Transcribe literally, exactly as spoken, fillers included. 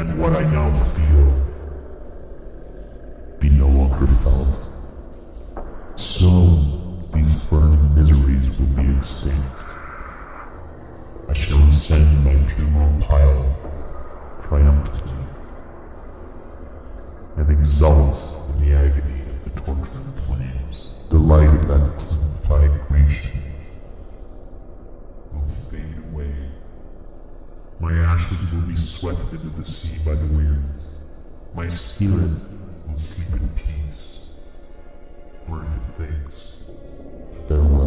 and what I now feel be no longer felt. Soon, these burning miseries will be extinct. I shall ascend my funeral pile triumphantly and exult in the agony of the torturing flames. The light of that clarified creation will fade away. My ashes will be swept into the sea by the winds. My spirit will sleep in peace, where if it thinks, farewell.